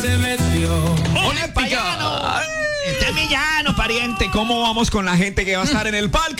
se metió. ¡Olímpica! Este villano, pariente. ¿Cómo vamos con la gente que va a estar en el palco?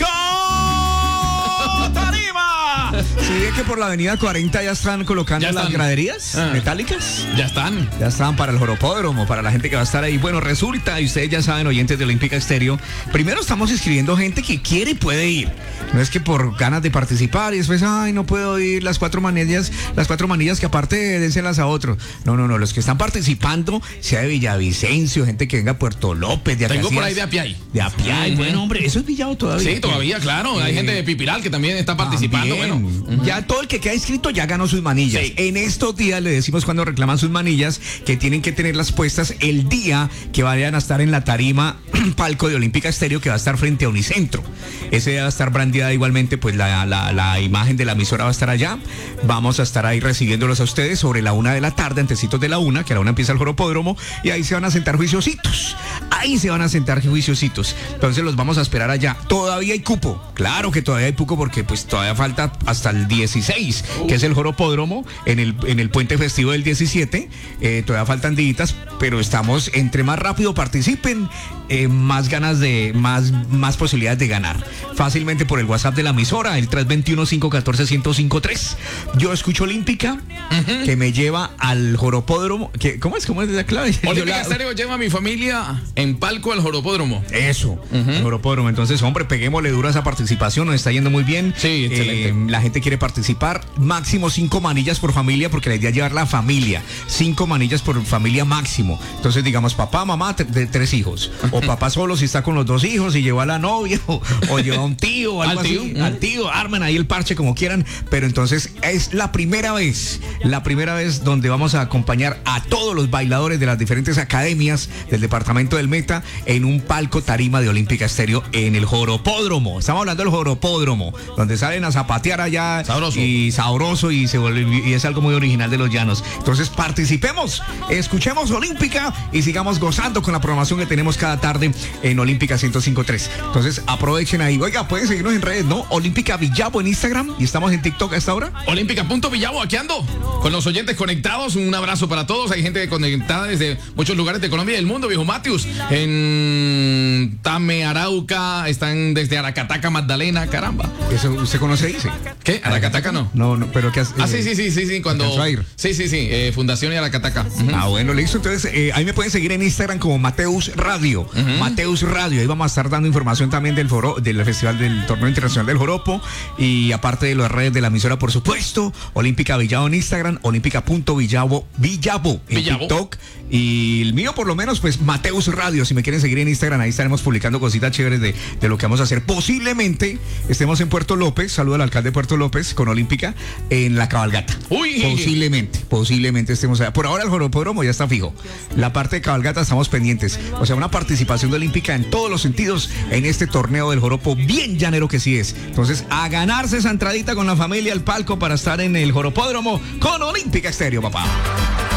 ¡Tarima! ¿Sí ve que por la avenida 40 ya están colocando las graderías metálicas? Ya están. Ya están para el joropódromo, para la gente que va a estar ahí. Bueno, resulta, y ustedes ya saben, oyentes de Olímpica Estéreo, primero estamos inscribiendo gente que quiere y puede ir. No es que por ganas de participar y después, ay, no puedo ir, las cuatro manillas que aparte dénselas a otros. No, los que están participando, sea de Villavicencio, gente que venga a Puerto López, de Acacias. Tengo por ahí de Apiay. De Apiay, bueno, hombre, eso es Villado todavía. Sí, todavía, claro. Hay gente de Pipiral que también está participando. Bueno, ya todo el que queda inscrito ya ganó sus manillas. Sí. En estos días le decimos cuando reclaman sus manillas que tienen que tenerlas puestas el día que vayan a estar en la tarima palco de Olímpica Estéreo, que va a estar frente a Unicentro. Ese día va a estar brandeada igualmente, pues la imagen de la emisora va a estar allá. Vamos a estar ahí recibiéndolos a ustedes sobre la 1 de la tarde, antecitos de la 1, que a la 1 empieza el joropódromo, y ahí se van a sentar juiciositos. Entonces los vamos a esperar allá. Todavía hay cupo. Claro que todavía hay cupo porque pues todavía falta hasta el 16, que es el joropódromo, en el puente festivo del 17. Todavía faltan días, pero estamos, entre más rápido participen, más ganas de, más posibilidades de ganar. Fácilmente por el WhatsApp de la emisora, el 321-514-1053. Yo escucho Olímpica, que me lleva al joropódromo. ¿Cómo es la clave? Olímpica Estéreo lleva a mi familia en palco al joropódromo. Eso, el joropódromo. Entonces, hombre, peguémosle duro a esa participación, nos está yendo muy bien. Sí, excelente. La gente quiere participar, máximo 5 manillas por familia, porque la idea es llevar la familia, 5 manillas por familia máximo. Entonces, digamos, papá, mamá, de 3 hijos, o papá solo si está con los 2 hijos y lleva a la novia, o lleva a un tío, o algo así, al tío, armen ahí el parche como quieran, pero entonces es la primera vez donde vamos a acompañar a todos los bailadores de las diferentes academias del departamento del Meta en un palco tarima de Olímpica Estéreo en el joropódromo. Estamos hablando del joropódromo, donde salen a zapatear allá sabroso y es algo muy original de los llanos. Entonces participemos, escuchemos Olímpica y sigamos gozando con la programación que tenemos cada tarde en Olímpica 105.3. Entonces aprovechen ahí. Oiga, pueden seguirnos en redes, ¿no? Olímpica Villavo en Instagram, y estamos en TikTok a esta hora. Olímpica.Villavo, aquí ando con los oyentes conectados. Un abrazo para todos. Hay gente conectada desde muchos lugares de Colombia y del mundo. Viejo Matius en Tame, Arauca, están desde Aracataca, Magdalena, caramba. ¿Eso usted conoce ahí? Sí. ¿Qué? Aracataca no. No, pero ¿qué hace? Sí, cuando Sí, Fundación y Aracataca. Bueno, listo. Entonces, ahí me pueden seguir en Instagram como Mateus Radio. Mateus Radio. Ahí vamos a estar dando información también del Festival del Torneo Internacional del Joropo, y aparte de las redes de la emisora, por supuesto, Olímpica Villavo en Instagram, Olímpica.Villavo en TikTok, y el mío por lo menos, pues Mateus Radio. Si me quieren seguir en Instagram, ahí estaremos publicando cositas chéveres de lo que vamos a hacer. Posiblemente estemos en Puerto López, saludo al alcalde de Puerto López, con Olímpica en la cabalgata. Posiblemente estemos allá. Por ahora el joropódromo ya está fijo. La parte de cabalgata estamos pendientes. O sea, una participación de Olímpica en todos los sentidos en este torneo del joropo, bien llanero que sí es. Entonces, a ganarse esa entradita con la familia al palco para estar en el joropódromo con Olímpica Estéreo, papá.